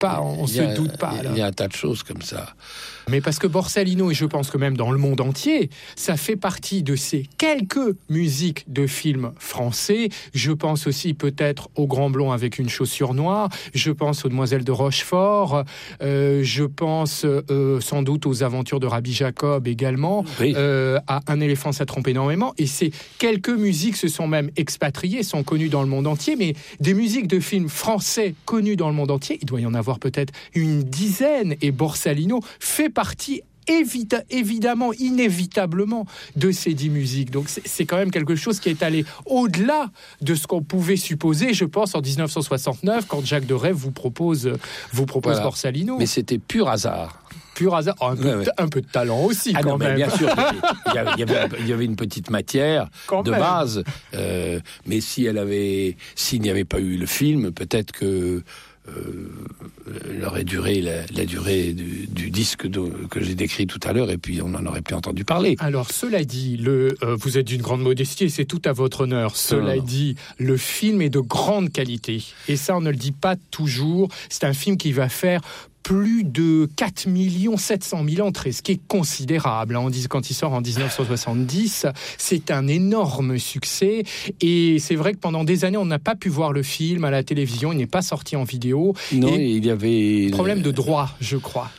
pas, on se doute pas. Il y a un tas de choses comme ça. Mais parce que Borsalino, et je pense que même dans le monde entier, ça fait partie de ces quelques musiques de films français. Je pense aussi peut-être au Grand Blond avec une chaussure noire. Je pense aux Demoiselles de Rochefort. Je pense sans doute aux Aventures de Rabbi Jacob également. Oui. À Un éléphant, ça trompe énormément. Et ces quelques musiques se sont même expatriées, sont connues dans le monde entier. Mais des musiques de films français connues dans le monde entier, il doit y en avoir peut-être une dizaine. Et Borsalino fait partie évidemment, inévitablement de ces 10 musiques. Donc c'est quand même quelque chose qui est allé au-delà de ce qu'on pouvait supposer, je pense, en 1969, quand Jacques Deray vous propose voilà. Borsalino. Mais c'était pur hasard. Pur hasard. Oh, un peu de talent aussi, quand même. Bien sûr, il y avait une petite matière quand de même. Base. Mais s'il n'y avait pas eu le film, peut-être que il aurait duré la durée du disque que j'ai décrit tout à l'heure, et puis on n'en aurait plus entendu parler. Alors, cela dit, vous êtes d'une grande modestie et c'est tout à votre honneur. Cela dit, le film est de grande qualité. Et ça, on ne le dit pas toujours. C'est un film qui va faire plus de 4 700 000 entrées, ce qui est considérable. Quand il sort en 1970, c'est un énorme succès. Et c'est vrai que pendant des années, on n'a pas pu voir le film à la télévision. Il n'est pas sorti en vidéo. Non, il y avait... Problème de droit, je crois.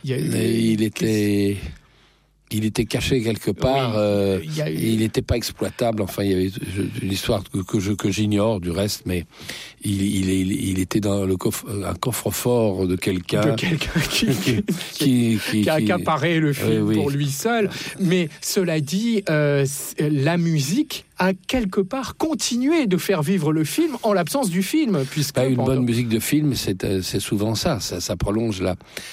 Il était caché quelque part, et il n'était pas exploitable. Enfin, il y avait une histoire que j'ignore du reste, mais il était dans un coffre-fort de quelqu'un qui a accaparé le film pour lui seul. Mais cela dit, la musique a quelque part continué de faire vivre le film en l'absence du film, puisque une bonne musique de film, c'est souvent ça prolonge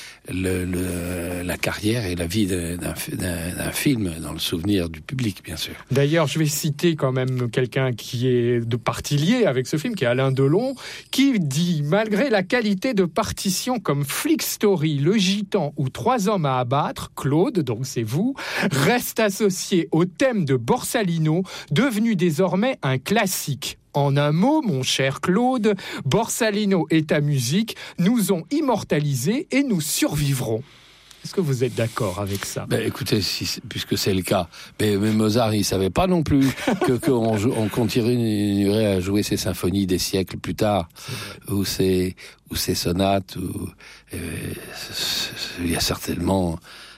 la carrière et la vie d'un film dans le souvenir du public, bien sûr. D'ailleurs, je vais citer quand même quelqu'un qui est de partie liée avec ce film, qui est Alain Delon, qui dit « Malgré la qualité de partition comme Flick Story, Le Gitan ou 3 hommes à abattre, Claude, donc c'est vous, reste associé au thème de Borsalino, devenu désormais un classique. En un mot, mon cher Claude, Borsalino et ta musique nous ont immortalisés et nous survivrons. » Est-ce que vous êtes d'accord avec ça ? Écoutez, puisque c'est le cas, mais Mozart, il savait pas non plus qu'on continuerait à jouer ses symphonies des siècles plus tard, ou ses sonates, il y a certainement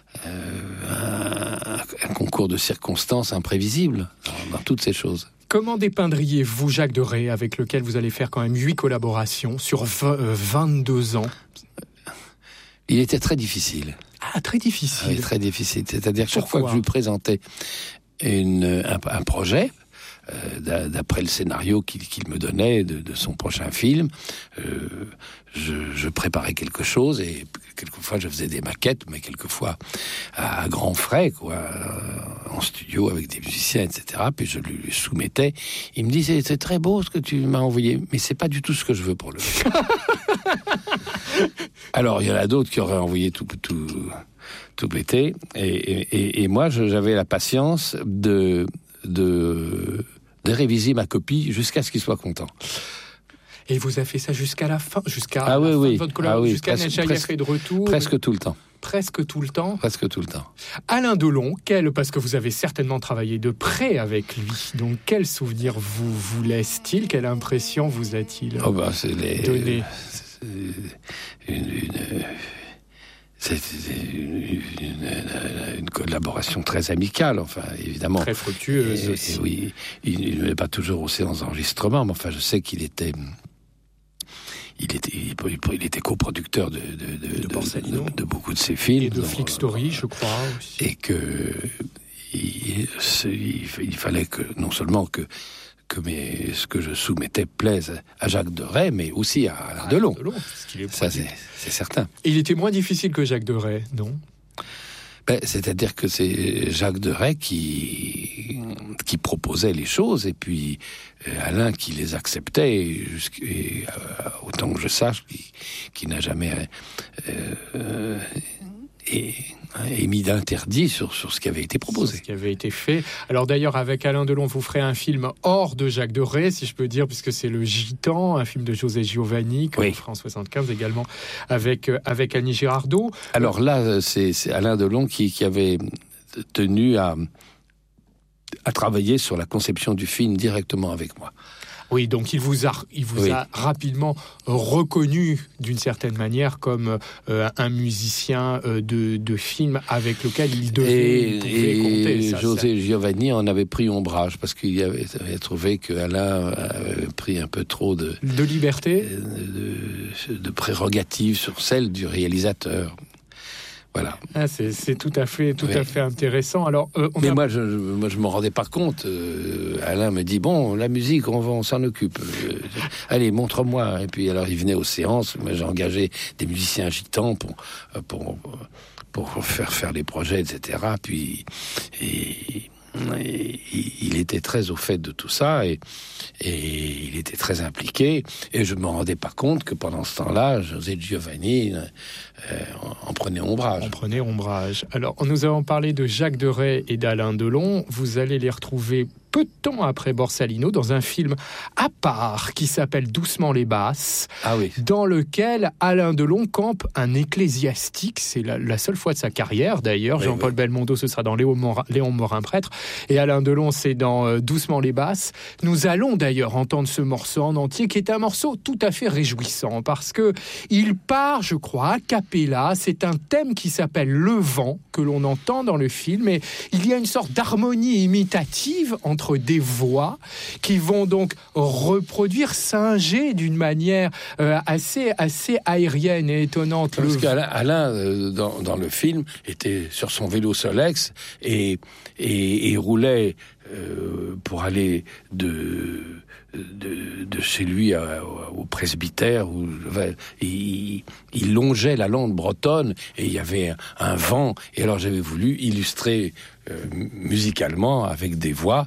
un concours de circonstances imprévisibles dans toutes ces choses. Comment dépeindriez-vous Jacques Deray, avec lequel vous allez faire quand même 8 collaborations sur 22 ans ? Il était très difficile. Ah, très difficile. Oui, très difficile. C'est-à-dire que chaque fois que je lui présentais un projet, d'après le scénario qu'il me donnait de son prochain film, je préparais quelque chose, et quelquefois je faisais des maquettes, mais quelquefois à grands frais, en studio avec des musiciens, etc. Puis je lui soumettais. Il me disait, c'est très beau ce que tu m'as envoyé, mais c'est pas du tout ce que je veux pour le film. Alors il y en a d'autres qui auraient envoyé tout pété, et moi j'avais la patience de réviser ma copie jusqu'à ce qu'il soit content. Et vous avez fait ça jusqu'à la fin, jusqu'à la fin de votre collaboration, jusqu'à Nechayev est de retour. Presque tout le temps. Presque tout le temps. Presque tout le temps. Alain Delon, parce que vous avez certainement travaillé de près avec lui, donc quel souvenir vous laisse-t-il ? Quelle impression vous a-t-il donné ? C'est une collaboration très amicale, enfin, évidemment. Très fructueuse aussi. Oui, il n'est pas toujours aux séances d'enregistrement, mais enfin, je sais qu'il était coproducteur de beaucoup de ses films. Et de Flick Story, je crois, aussi. Et il fallait que, non seulement que ce que je soumettais plaise à Jacques Deray, mais aussi à Alain Delon. Ça, c'est certain. Et il était moins difficile que Jacques Deray, non ? C'est-à-dire que c'est Jacques Deray qui proposait les choses, et puis Alain qui les acceptait, autant que je sache, qui n'a jamais émis d'interdit sur ce qui avait été proposé. Ce qui avait été fait. Alors d'ailleurs, avec Alain Delon, vous ferez un film hors de Jacques Deray, si je peux dire, puisque c'est Le Gitan, un film de José Giovanni, qu'on fera en 75 également, avec Annie Girardot. Alors là, c'est Alain Delon qui avait tenu à travailler sur la conception du film directement avec moi. Oui, donc il vous a rapidement reconnu d'une certaine manière comme un musicien de film avec lequel il pouvait compter. Et José Giovanni en avait pris ombrage parce qu'il avait trouvé qu'Alain avait pris un peu trop de liberté, de prérogatives sur celle du réalisateur. Voilà. C'est tout à fait intéressant. Alors, moi, je m'en rendais pas compte. Alain me dit bon, la musique, on s'en occupe. Allez, montre-moi. Et puis alors, il venait aux séances. Moi, j'ai engagé des musiciens gitans pour faire les projets, etc. Puis il était très au fait de tout ça et il était très impliqué. Et je me rendais pas compte que pendant ce temps-là, José Giovanni en prenait ombrage. Alors, nous avons parlé de Jacques Deray et d'Alain Delon. Vous allez les retrouver peu de temps après Borsalino dans un film à part qui s'appelle Doucement les basses, dans lequel Alain Delon campe un ecclésiastique. C'est la seule fois de sa carrière d'ailleurs. Jean-Paul Belmondo, ce sera dans Léon Morin prêtre, et Alain Delon, c'est dans Doucement les basses. Nous allons d'ailleurs entendre ce morceau en entier, qui est un morceau tout à fait réjouissant parce que il part, je crois, a cappella. C'est un thème qui s'appelle Le Vent que l'on entend dans le film, et il y a une sorte d'harmonie imitative entre des voix qui vont donc reproduire, singer d'une manière assez aérienne et étonnante. Parce qu'Alain, dans le film, était sur son vélo Solex et roulait pour aller de chez lui au presbytère, où il longeait la lande bretonne et il y avait un vent. Et alors j'avais voulu illustrer musicalement avec des voix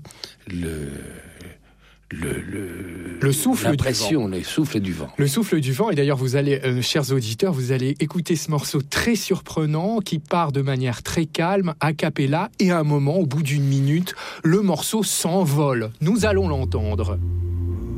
le souffle l'impression, du vent. Le souffle du vent. Le souffle du vent. Et d'ailleurs, vous allez, chers auditeurs, vous allez écouter ce morceau très surprenant qui part de manière très calme, a cappella, et à un moment, au bout d'une minute, le morceau s'envole. Nous allons l'entendre.